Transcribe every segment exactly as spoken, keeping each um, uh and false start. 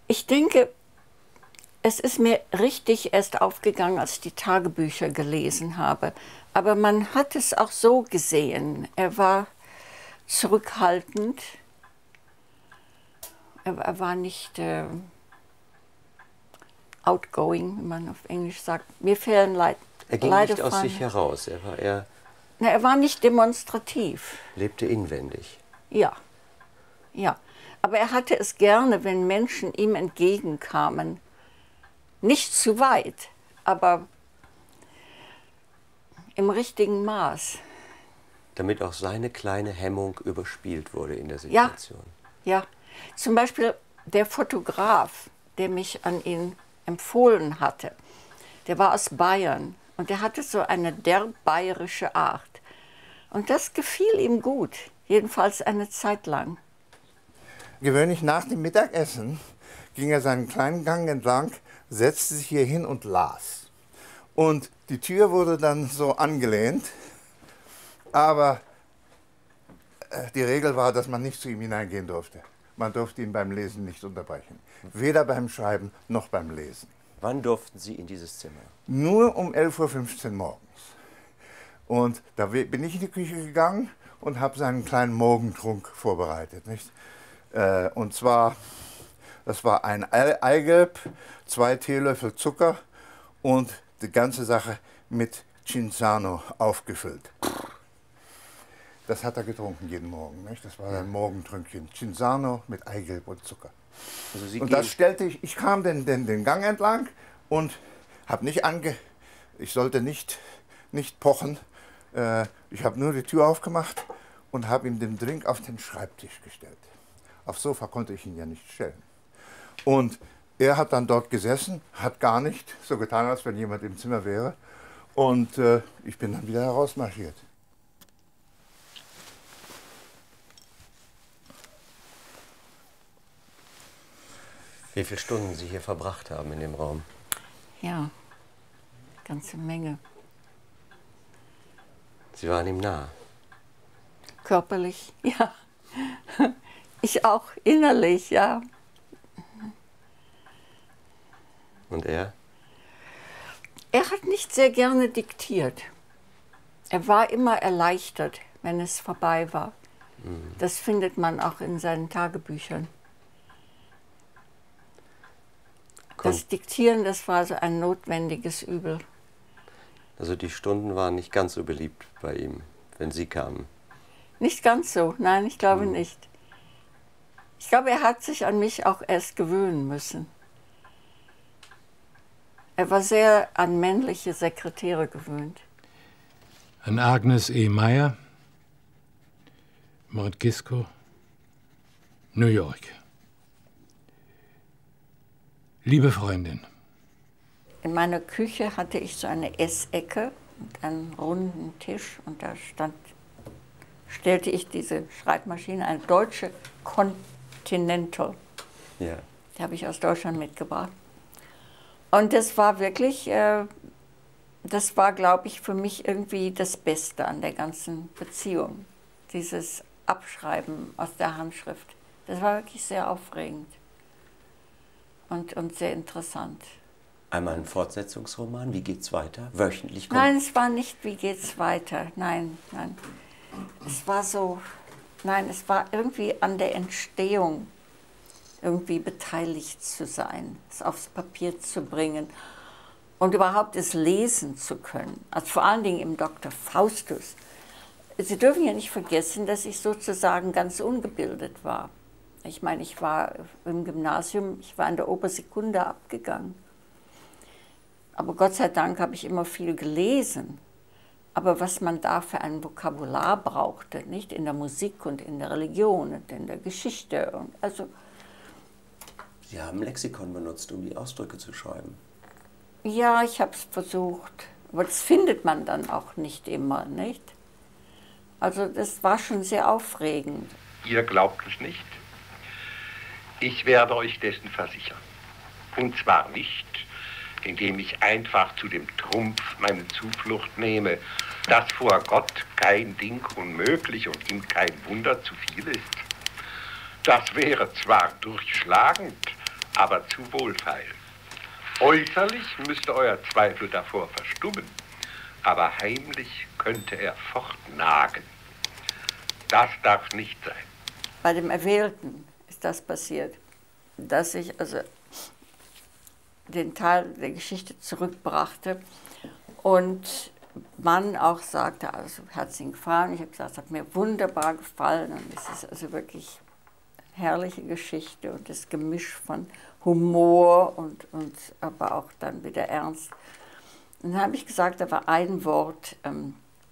Ich denke, es ist mir richtig erst aufgegangen, als ich die Tagebücher gelesen habe. Aber man hat es auch so gesehen. Er war zurückhaltend. Er, er war nicht äh, outgoing, wie man auf Englisch sagt. Mir fehlen Leid. Er ging nicht aus sich heraus. Er war eher. Na, er war nicht demonstrativ. Lebte inwendig. Ja, ja. Aber er hatte es gerne, wenn Menschen ihm entgegenkamen. Nicht zu weit, aber im richtigen Maß. Damit auch seine kleine Hemmung überspielt wurde in der Situation. Ja, ja. Zum Beispiel der Fotograf, der mich an ihn empfohlen hatte, der war aus Bayern und der hatte so eine derb bayerische Art. Und das gefiel ihm gut, jedenfalls eine Zeit lang. Gewöhnlich nach dem Mittagessen ging er seinen kleinen Gang entlang, setzte sich hier hin und las. Und die Tür wurde dann so angelehnt, aber die Regel war, dass man nicht zu ihm hineingehen durfte. Man durfte ihn beim Lesen nicht unterbrechen. Weder beim Schreiben noch beim Lesen. Wann durften Sie in dieses Zimmer? Nur um elf Uhr fünfzehn morgens. Und da bin ich in die Küche gegangen und habe seinen kleinen Morgentrunk vorbereitet. Nicht? Äh, und zwar, das war ein Eigelb, zwei Teelöffel Zucker und die ganze Sache mit Cinzano aufgefüllt. Das hat er getrunken jeden Morgen. Nicht? Das war sein Morgentrünkchen. Cinzano mit Eigelb und Zucker. Also Sie und das stellte ich, ich kam den, den, den Gang entlang und habe nicht ange, ich sollte nicht, nicht pochen. Äh, ich habe nur die Tür aufgemacht und habe ihm den Drink auf den Schreibtisch gestellt. Aufs Sofa konnte ich ihn ja nicht stellen. Und er hat dann dort gesessen, hat gar nicht so getan, als wenn jemand im Zimmer wäre. Und äh, ich bin dann wieder herausmarschiert. Wie viele Stunden Sie hier verbracht haben in dem Raum? Ja, eine ganze Menge. Sie waren ihm nah? Körperlich, ja. Ich auch innerlich, ja. Und er? Er hat nicht sehr gerne diktiert. Er war immer erleichtert, wenn es vorbei war. Mhm. Das findet man auch in seinen Tagebüchern. Das Diktieren, das war so ein notwendiges Übel. Also die Stunden waren nicht ganz so beliebt bei ihm, wenn Sie kamen? Nicht ganz so, nein, ich glaube hm. nicht. Ich glaube, er hat sich an mich auch erst gewöhnen müssen. Er war sehr an männliche Sekretäre gewöhnt. An Agnes E. Meyer, Mount Gisco, New York. Liebe Freundin. In meiner Küche hatte ich so eine Essecke und einen runden Tisch und da stand, stellte ich diese Schreibmaschine, eine deutsche Continental. Ja. Die habe ich aus Deutschland mitgebracht. Und das war wirklich, äh, das war, glaube ich, für mich irgendwie das Beste an der ganzen Beziehung. Dieses Abschreiben aus der Handschrift. Das war wirklich sehr aufregend. Und, und sehr interessant. Einmal ein Fortsetzungsroman, wie geht's weiter? Wöchentlich kommt. Nein, es war nicht, wie geht's weiter. Nein, nein. Es war so, nein, es war irgendwie an der Entstehung irgendwie beteiligt zu sein, es aufs Papier zu bringen und überhaupt es lesen zu können. Also vor allen Dingen im Doktor Faustus. Sie dürfen ja nicht vergessen, dass ich sozusagen ganz ungebildet war. Ich meine, ich war im Gymnasium, ich war in der Obersekunde abgegangen. Aber Gott sei Dank habe ich immer viel gelesen. Aber was man da für ein Vokabular brauchte, nicht in der Musik und in der Religion und in der Geschichte. Und also Sie haben Lexikon benutzt, um die Ausdrücke zu schreiben. Ja, ich habe es versucht. Aber das findet man dann auch nicht immer, nicht? Also das war schon sehr aufregend. Ihr glaubt es nicht? Ich werde euch dessen versichern. Und zwar nicht, indem ich einfach zu dem Trumpf meine Zuflucht nehme, dass vor Gott kein Ding unmöglich und ihm kein Wunder zu viel ist. Das wäre zwar durchschlagend, aber zu wohlfeil. Äußerlich müsste euer Zweifel davor verstummen, aber heimlich könnte er fortnagen. Das darf nicht sein. Bei dem Erwählten ist das passiert, dass ich also den Teil der Geschichte zurückbrachte und man auch sagte, also hat es Ihnen gefallen? Ich habe gesagt, es hat mir wunderbar gefallen und es ist also wirklich eine herrliche Geschichte und das Gemisch von Humor und, und aber auch dann wieder ernst. Und dann habe ich gesagt, da war ein Wort ähm,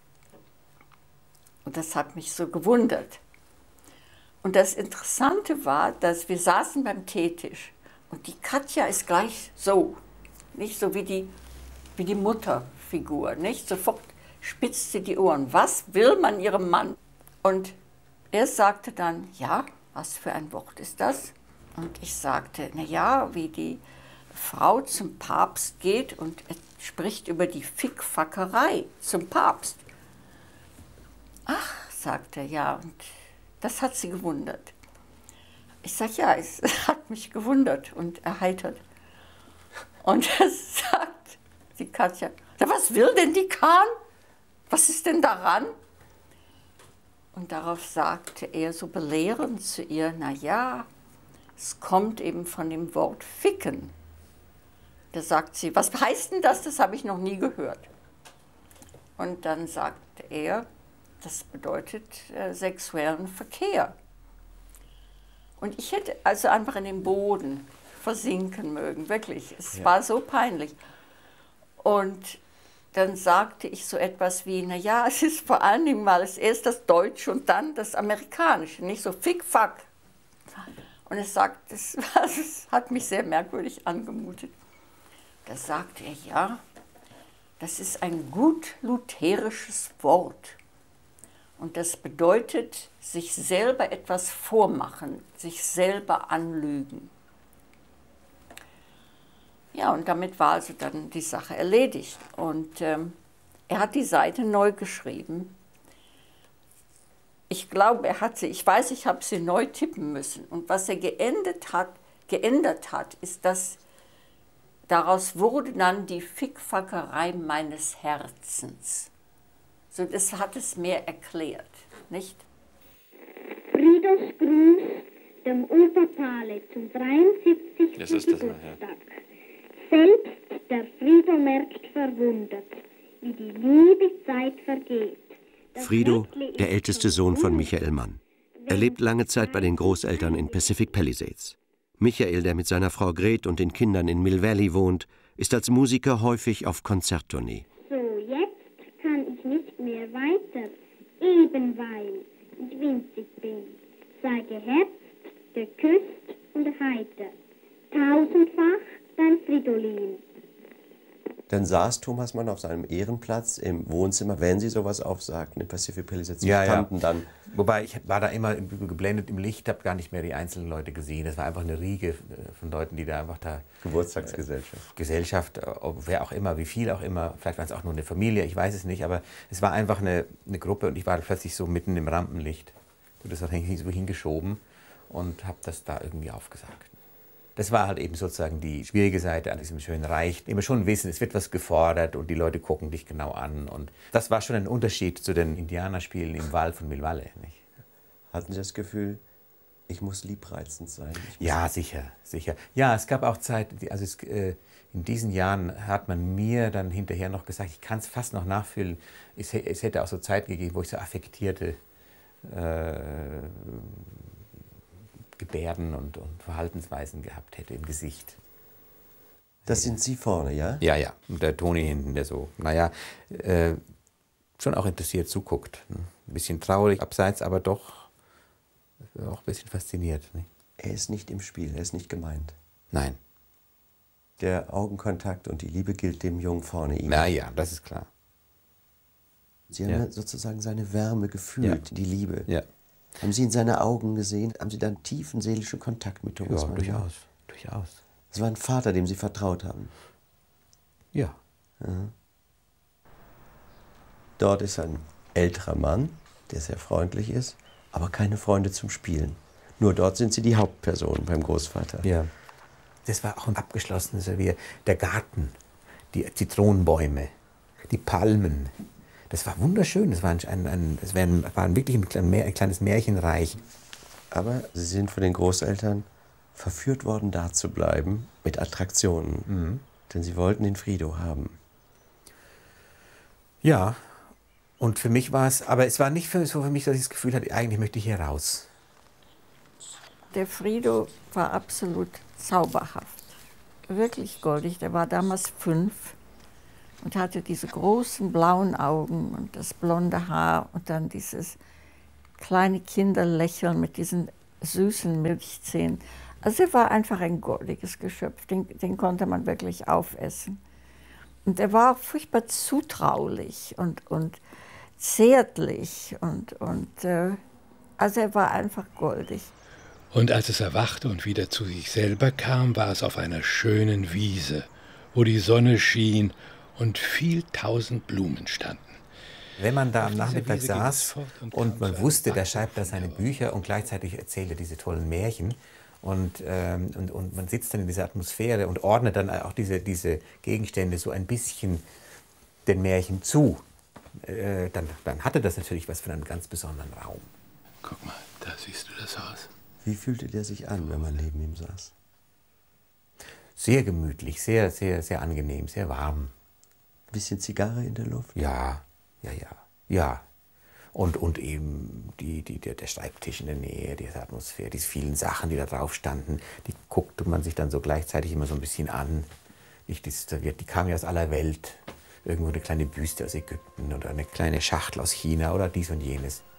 und das hat mich so gewundert. Und das Interessante war, dass wir saßen beim Teetisch und die Katja ist gleich so, nicht so wie die, wie die Mutterfigur, nicht? Sofort spitzt sie die Ohren. Was will man ihrem Mann? Und er sagte dann, ja, was für ein Wort ist das? Und ich sagte, na ja, wie die Frau zum Papst geht und spricht über die Fickfackerei zum Papst. Ach, sagte er, ja, und das hat sie gewundert. Ich sage, ja, es hat mich gewundert und erheitert. Und das sagt die Katja, na, was will denn die Kahn? Was ist denn daran? Und darauf sagte er so belehrend zu ihr, na ja, es kommt eben von dem Wort ficken. Da sagt sie, was heißt denn das? Das habe ich noch nie gehört. Und dann sagte er, das bedeutet äh, sexuellen Verkehr. Und ich hätte also einfach in den Boden versinken mögen, wirklich. Es ja. war so peinlich. Und dann sagte ich so etwas wie, na ja, es ist vor allen Dingen mal erst das Deutsche und dann das Amerikanische, nicht so fick-fack. Und es sagt, das, das hat mich sehr merkwürdig angemutet. Da sagte er, ja, das ist ein gut lutherisches Wort. Und das bedeutet, sich selber etwas vormachen, sich selber anlügen. Ja, und damit war also dann die Sache erledigt. Und ähm, er hat die Seite neu geschrieben. Ich glaube, er hat sie, ich weiß, ich habe sie neu tippen müssen. Und was er geändert hat, geändert hat, ist, dass daraus wurde dann die Fickfackerei meines Herzens. So, das hat es mehr erklärt, nicht? Fridos Gruß dem Oberpale zum dreiundsiebzigsten Geburtstag. Selbst der Frido merkt verwundert, wie die liebe Zeit vergeht. Das Frido, der älteste Sohn von Michael Mann. Er lebt lange Zeit bei den Großeltern in Pacific Palisades. Michael, der mit seiner Frau Gret und den Kindern in Mill Valley wohnt, ist als Musiker häufig auf Konzerttournee. So, jetzt kann ich nicht mehr weiter, eben weil ich winzig bin. Sei geherzt, geküsst und heiter, tausendfach dein Fridolin. Dann saß Thomas Mann auf seinem Ehrenplatz im Wohnzimmer, wenn Sie sowas aufsagten, in Pacific Palisades, ja, standen ja. dann. Wobei, ich war da immer geblendet im Licht, habe gar nicht mehr die einzelnen Leute gesehen. Das war einfach eine Riege von Leuten, die da einfach da... Geburtstagsgesellschaft. Gesellschaft, wer auch immer, wie viel auch immer. Vielleicht war es auch nur eine Familie, ich weiß es nicht. Aber es war einfach eine, eine Gruppe und ich war plötzlich so mitten im Rampenlicht. Und das hat so hingeschoben und habe das da irgendwie aufgesagt. Das war halt eben sozusagen die schwierige Seite an diesem schönen Reich. Immer schon wissen, es wird was gefordert und die Leute gucken dich genau an. Und das war schon ein Unterschied zu den Indianerspielen im Wald von Mill Valley, nicht? Hatten Sie das Gefühl, ich muss liebreizend sein? Ja, sicher, sicher. Ja, es gab auch Zeiten, also es, äh, in diesen Jahren hat man mir dann hinterher noch gesagt, ich kann es fast noch nachfühlen, es, es hätte auch so Zeiten gegeben, wo ich so affektierte äh, Gebärden und, und Verhaltensweisen gehabt hätte im Gesicht. Das sind Sie vorne, ja? Ja, ja. Und der Toni hinten, der so, naja, äh, schon auch interessiert zuguckt. Ne? Ein bisschen traurig, abseits, aber doch auch ein bisschen fasziniert. Ne? Er ist nicht im Spiel, er ist nicht gemeint. Nein. Der Augenkontakt und die Liebe gilt dem Jungen vorne ihm. Na ja, das ist klar. Sie haben ja. sozusagen seine Wärme gefühlt, ja. die Liebe. Ja. Haben Sie in seine Augen gesehen? Haben Sie dann tiefen seelischen Kontakt mit Thomas Mann? Ja, durchaus, durchaus. Es war ein Vater, dem Sie vertraut haben? Ja. ja. Dort ist ein älterer Mann, der sehr freundlich ist, aber keine Freunde zum Spielen. Nur dort sind Sie die Hauptperson beim Großvater. Ja. Das war auch ein abgeschlossenes Revier. Der Garten, die Zitronenbäume, die Palmen. Das war wunderschön. Das war, ein, ein, das war, ein, war ein wirklich ein, klein, ein kleines Märchenreich. Aber Sie sind von den Großeltern verführt worden, da zu bleiben mit Attraktionen. Mhm. Denn Sie wollten den Frido haben. Ja, und für mich war es, aber es war nicht für, so für mich, dass ich das Gefühl hatte, eigentlich möchte ich hier raus. Der Frido war absolut zauberhaft. Wirklich goldig. Der war damals fünf und hatte diese großen blauen Augen und das blonde Haar und dann dieses kleine Kinderlächeln mit diesen süßen Milchzähnen. Also er war einfach ein goldiges Geschöpf, den, den konnte man wirklich aufessen. Und er war furchtbar zutraulich und, und zärtlich und, und äh, also er war einfach goldig. Und als es erwachte und wieder zu sich selber kam, war es auf einer schönen Wiese, wo die Sonne schien und viel tausend Blumen standen. Wenn man da Auf am dieser Nachmittag Wiese ging es saß fort und und kam man zu einem wusste, der Bach schreibt da seine hinauf. Bücher und gleichzeitig erzählt er diese tollen Märchen und, ähm, und, und man sitzt dann in dieser Atmosphäre und ordnet dann auch diese, diese Gegenstände so ein bisschen den Märchen zu, äh, dann, dann hatte das natürlich was von einem ganz besonderen Raum. Guck mal, da siehst du das Haus. Wie fühlte der sich an, wenn man neben ihm saß? Sehr gemütlich, sehr, sehr, sehr angenehm, sehr warm. Ein bisschen Zigarre in der Luft? Ja, ja, ja, ja. Und, und eben die, die, der, der Schreibtisch in der Nähe, diese Atmosphäre, diese vielen Sachen, die da drauf standen, die guckte man sich dann so gleichzeitig immer so ein bisschen an. Nicht, die, die kamen ja aus aller Welt. Irgendwo eine kleine Büste aus Ägypten oder eine kleine Schachtel aus China oder dies und jenes.